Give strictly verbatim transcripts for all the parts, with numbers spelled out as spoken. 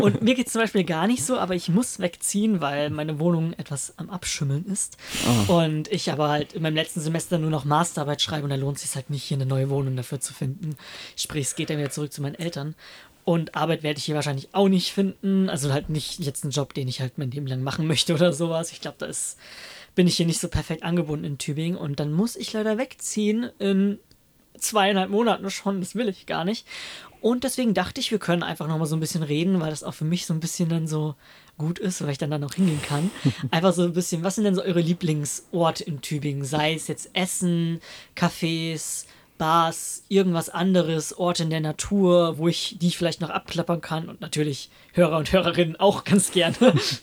Und mir geht es zum Beispiel gar nicht so, aber ich muss wegziehen, weil meine Wohnung etwas am Abschimmeln ist. Oh. Und ich aber halt in meinem letzten Semester nur noch Masterarbeit schreibe und da lohnt es sich halt nicht, hier eine neue Wohnung dafür zu finden. Sprich, es geht dann wieder zurück zu meinen Eltern. Und Arbeit werde ich hier wahrscheinlich auch nicht finden. Also halt nicht jetzt einen Job, den ich halt mein Leben lang machen möchte oder sowas. Ich glaube, da ist, bin ich hier nicht so perfekt angebunden in Tübingen. Und dann muss ich leider wegziehen in zweieinhalb Monaten schon. Das will ich gar nicht. Und deswegen dachte ich, wir können einfach nochmal so ein bisschen reden, weil das auch für mich so ein bisschen dann so gut ist, weil ich dann da noch hingehen kann. Einfach so ein bisschen, was sind denn so eure Lieblingsorte in Tübingen? Sei es jetzt Essen, Cafés, Bars, irgendwas anderes, Orte in der Natur, wo ich die vielleicht noch abklappern kann und natürlich Hörer und Hörerinnen auch ganz gerne.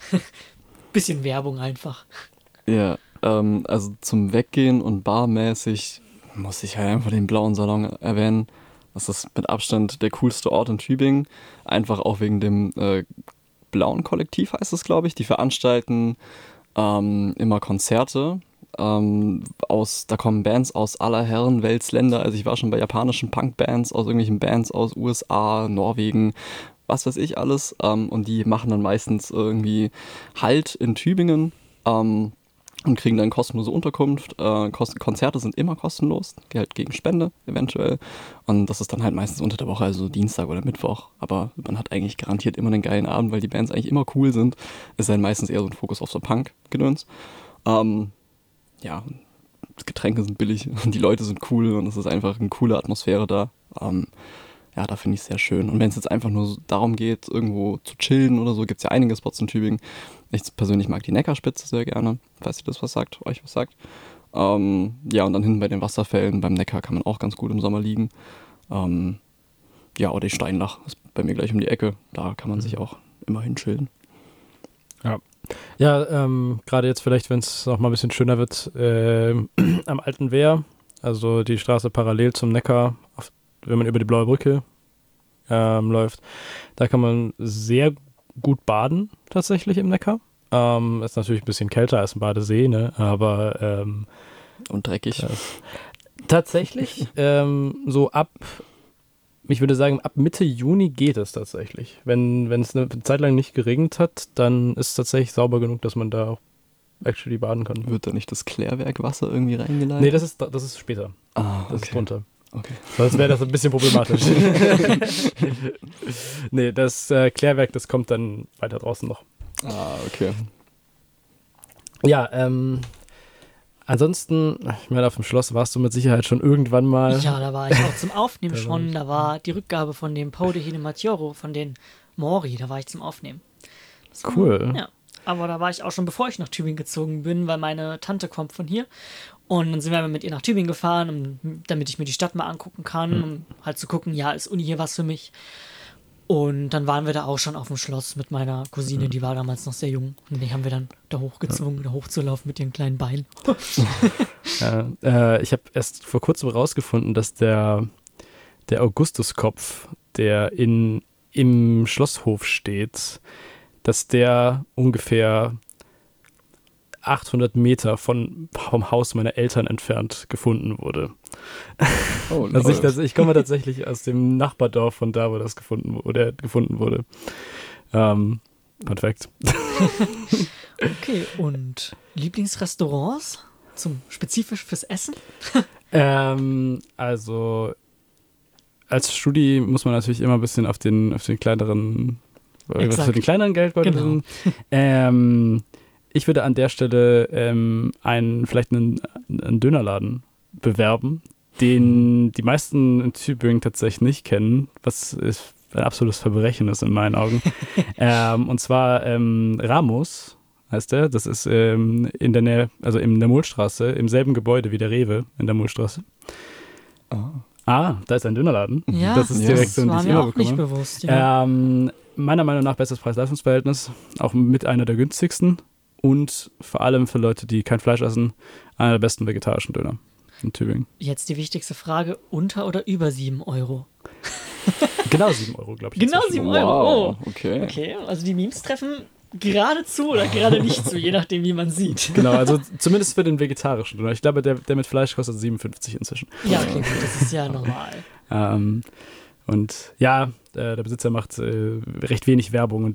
Bisschen Werbung einfach. Ja, ähm, also zum Weggehen und barmäßig muss ich halt einfach den Blauen Salon erwähnen. Das ist mit Abstand der coolste Ort in Tübingen. Einfach auch wegen dem äh, Blauen Kollektiv heißt es, glaube ich. Die veranstalten ähm, immer Konzerte. Ähm, aus, da kommen Bands aus aller Herren Weltsländer. Also ich war schon bei japanischen Punkbands, aus irgendwelchen Bands aus U S A, Norwegen, was weiß ich alles. Ähm, und die machen dann meistens irgendwie Halt in Tübingen. Ähm, und kriegen dann kostenlose Unterkunft. Äh, Kost- Konzerte sind immer kostenlos, Geld gegen Spende eventuell. Und das ist dann halt meistens unter der Woche, also Dienstag oder Mittwoch. Aber man hat eigentlich garantiert immer einen geilen Abend, weil die Bands eigentlich immer cool sind. Ist dann meistens eher so ein Fokus auf so Punk-Gedöns. Ähm, ja, Getränke sind billig und die Leute sind cool und es ist einfach eine coole Atmosphäre da. Ähm, ja, da finde ich es sehr schön. Und wenn es jetzt einfach nur so darum geht, irgendwo zu chillen oder so, gibt es ja einige Spots in Tübingen. Ich persönlich mag die Neckarspitze sehr gerne, falls ihr das was sagt, euch was sagt. Ähm, ja, und dann hinten bei den Wasserfällen, beim Neckar kann man auch ganz gut im Sommer liegen. Ähm, ja, oder die Steinlach ist bei mir gleich um die Ecke. Da kann man sich auch immer hinchillen. Ja, ja ähm, gerade jetzt vielleicht, wenn es noch mal ein bisschen schöner wird, äh, am Alten Wehr, also die Straße parallel zum Neckar, auf, wenn man über die Blaue Brücke ähm, läuft, da kann man sehr gut baden, tatsächlich im Neckar. Ähm, ist natürlich ein bisschen kälter als ein Badesee, ne? Aber ähm, und dreckig. Äh, tatsächlich, ähm, so ab, ich würde sagen, ab Mitte Juni geht es tatsächlich. Wenn wenn es eine Zeit lang nicht geregnet hat, dann ist es tatsächlich sauber genug, dass man da auch actually baden kann. Wird da nicht das Klärwerkwasser irgendwie reingeleitet? Nee, das ist, das ist später. Ah, okay. Das ist drunter. Okay. Sonst wäre das ein bisschen problematisch. Nee, das äh, Klärwerk, das kommt dann weiter draußen noch. Ah, okay. Ja, ähm, ansonsten, ich meine, auf dem Schloss warst du mit Sicherheit schon irgendwann mal. Ja, da war ich auch zum Aufnehmen schon. Da war die Rückgabe von dem Pau de Hinemachioro, von den Mori, da war ich zum Aufnehmen. Das war, cool. Ja, aber da war ich auch schon, bevor ich nach Tübingen gezogen bin, weil meine Tante kommt von hier. Und dann sind wir mit ihr nach Tübingen gefahren, um, damit ich mir die Stadt mal angucken kann, mhm. um halt zu gucken, ja, ist Uni hier was für mich? Und dann waren wir da auch schon auf dem Schloss mit meiner Cousine, mhm. die war damals noch sehr jung. Und die haben wir dann da hochgezwungen, ja. da hochzulaufen mit ihren kleinen Beinen. ja, äh, ich habe erst vor kurzem rausgefunden, dass der, der Augustuskopf, der in, im Schlosshof steht, dass der ungefähr achthundert Meter von, vom Haus meiner Eltern entfernt gefunden wurde. Oh, also ich, das, ich komme tatsächlich aus dem Nachbardorf von da, wo das gefunden wurde. Gefunden wurde. Ähm, perfekt. Okay, und Lieblingsrestaurants? Zum, spezifisch fürs Essen? ähm, also als Studi muss man natürlich immer ein bisschen auf den, auf den kleineren, was für den kleineren Geldbeutel genau. ähm, Ich würde an der Stelle ähm, einen, vielleicht einen, einen Dönerladen bewerben, den die meisten in Tübingen tatsächlich nicht kennen, was ist ein absolutes Verbrechen ist in meinen Augen. ähm, und zwar ähm, Ramos heißt der. Das ist ähm, in der Nähe, also in der Mohlstraße, im selben Gebäude wie der Rewe in der Mohlstraße. Oh. Ah, da ist ein Dönerladen. Ja, das ist direkt, das war ich mir immer auch bekomme. nicht bewusst. Ja. Ähm, meiner Meinung nach bestes Preis-Leistungs-Verhältnis, auch mit einer der günstigsten. Und vor allem für Leute, die kein Fleisch essen, einer der besten vegetarischen Döner in Tübingen. Jetzt die wichtigste Frage, unter oder über sieben Euro? Genau sieben Euro, glaube ich. Genau sieben Euro, wow. oh. Okay. Okay, also die Memes treffen gerade zu oder gerade nicht zu, je nachdem, wie man sieht. Genau, also zumindest für den vegetarischen Döner. Ich glaube, der, der mit Fleisch kostet siebenundfünfzig inzwischen. Ja, okay, gut, das ist ja normal. ähm, und ja, äh, der Besitzer macht äh, recht wenig Werbung und